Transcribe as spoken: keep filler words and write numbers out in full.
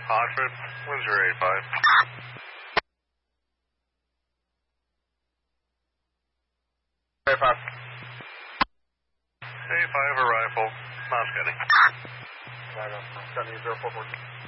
Oxford, Windsor eighty-five. eighty-five. eighty-five, a rifle. Not getting. Right on. seventy, zero four four.